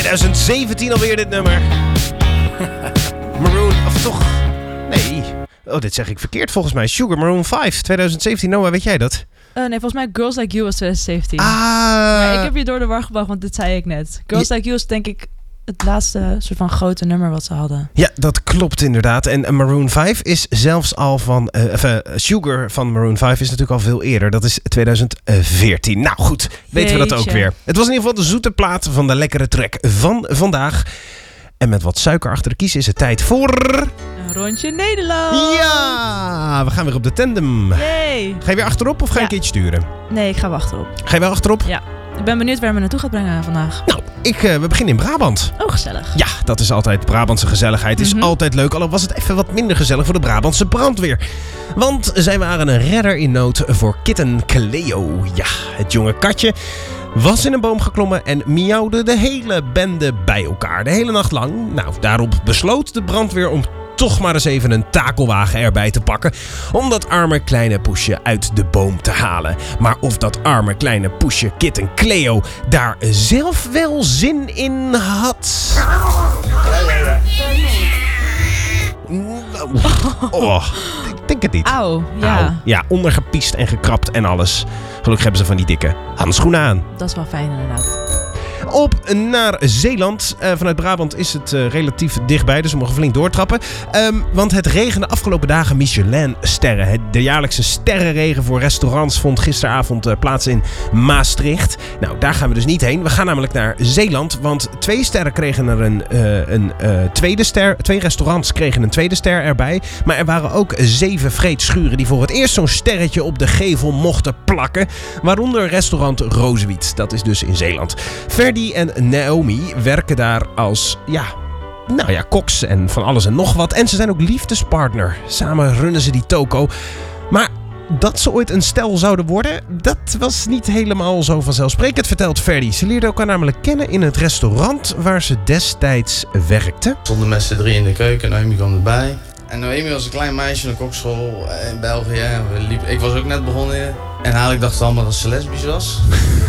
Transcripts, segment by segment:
2017 alweer dit nummer. Maroon, of toch? Nee. Oh, dit zeg ik verkeerd volgens mij. Sugar, Maroon 5, 2017. Noah, weet jij dat? Nee, volgens mij Girls Like You was 2017. Ah. Ik heb je door de war gebracht, want dit zei ik net. Girls Like You is denk ik het laatste soort van grote nummer wat ze hadden. Ja, dat klopt inderdaad. En Maroon 5 is zelfs al van... Sugar van Maroon 5 is natuurlijk al veel eerder. Dat is 2014. Nou goed, weten we dat ook weer. Het was in ieder geval de zoete plaat van de lekkere track van vandaag. En met wat suiker achter de kies is het tijd voor... Een rondje Nederland! Ja! We gaan weer op de tandem. Yay! Ga je weer achterop of ga je een keertje sturen? Nee, ik ga wel achterop. Ga je wel achterop? Ja. Ik ben benieuwd waar me naartoe gaat brengen vandaag. Nou, we beginnen in Brabant. Oh, gezellig. Ja, dat is altijd Brabantse gezelligheid. Is altijd leuk, al was het even wat minder gezellig voor de Brabantse brandweer. Want zij waren een redder in nood voor kitten Cleo. Ja, het jonge katje was in een boom geklommen en miauwde de hele bende bij elkaar. De hele nacht lang. Nou, daarop besloot de brandweer om toch maar eens even een takelwagen erbij te pakken om dat arme kleine poesje uit de boom te halen. Maar of dat arme kleine poesje kitten Cleo daar zelf wel zin in had? Oh, ik denk het niet. Auw, ja. Auw. Ja, ondergepiest en gekrapt en alles. Gelukkig hebben ze van die dikke handschoenen aan. Dat is wel fijn inderdaad. Op naar Zeeland. Vanuit Brabant is het relatief dichtbij, dus we mogen flink doortrappen. Want het regende afgelopen dagen Michelin-sterren. De jaarlijkse sterrenregen voor restaurants vond gisteravond plaats in Maastricht. Nou, daar gaan we dus niet heen. We gaan namelijk naar Zeeland, want 2 sterren kregen er een tweede ster. 2 restaurants kregen een tweede ster erbij. Maar er waren ook 7 vreedschuren die voor het eerst zo'n sterretje op de gevel mochten plakken. Waaronder restaurant Rozewiet. Dat is dus in Zeeland. Ferdy en Naomi werken daar als, koks en van alles en nog wat. En ze zijn ook liefdespartner. Samen runnen ze die toko. Maar dat ze ooit een stel zouden worden, dat was niet helemaal zo vanzelfsprekend, vertelt Ferdy. Ze leerden elkaar namelijk kennen in het restaurant waar ze destijds werkte. We stonden met z'n 3 in de keuken, Naomi kwam erbij. En Naomi was een klein meisje in de kokschool in België. Ik was ook net begonnen. En eigenlijk dachten we allemaal dat ze lesbisch was.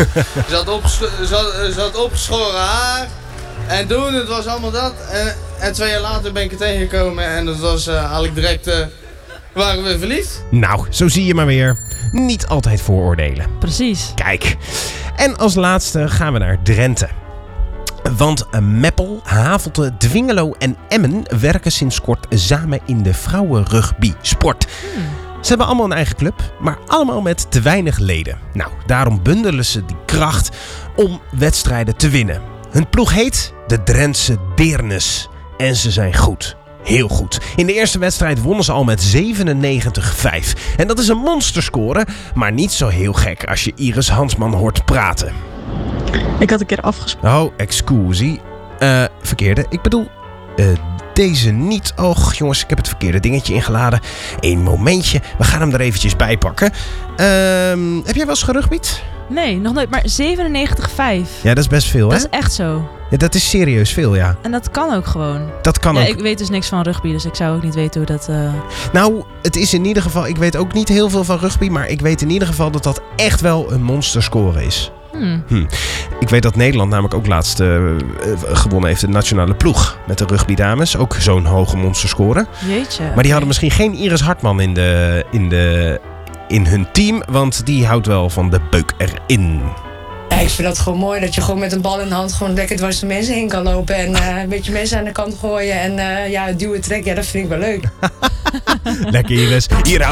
Ze had opgeschoren haar. En toen, het was allemaal dat. En 2 jaar later ben ik er tegengekomen. En dat was eigenlijk direct... waren we verliefd. Nou, zo zie je maar weer. Niet altijd vooroordelen. Precies. Kijk. En als laatste gaan we naar Drenthe. Want Meppel, Havelte, Dwingelo en Emmen werken sinds kort samen in de vrouwenrugby-sport. Ze hebben allemaal een eigen club, maar allemaal met te weinig leden. Nou, daarom bundelen ze die kracht om wedstrijden te winnen. Hun ploeg heet de Drentse Deernes. En ze zijn goed. Heel goed. In de eerste wedstrijd wonnen ze al met 97-5. En dat is een monsterscore, maar niet zo heel gek als je Iris Hansman hoort praten. Ik had een keer afgesproken. Oh, excusie. Verkeerde. Ik bedoel, deze niet. Och, jongens, ik heb het verkeerde dingetje ingeladen. Eén momentje. We gaan hem er eventjes bij pakken. Heb jij wel eens gerugbied? Nee, nog nooit. Maar 97,5. Ja, dat is best veel, hè? Dat is echt zo. Ja, dat is serieus veel, ja. En dat kan ook gewoon. Dat kan ja, ook. Ik weet dus niks van rugby, dus ik zou ook niet weten hoe dat... Nou, het is in ieder geval... Ik weet ook niet heel veel van rugby, maar ik weet in ieder geval dat dat echt wel een monsterscore is. Ik weet dat Nederland namelijk ook laatst gewonnen heeft, de nationale ploeg met de rugbydames. Ook zo'n hoge monsterscore. Jeetje. Maar die hadden misschien geen Iris Hartman in hun team, want die houdt wel van de beuk erin. Ja, ik vind dat gewoon mooi dat je gewoon met een bal in de hand gewoon lekker dwars de mensen heen kan lopen en een beetje mensen aan de kant gooien en duwen, trekken. Ja, dat vind ik wel leuk. Lekker Iris. Hier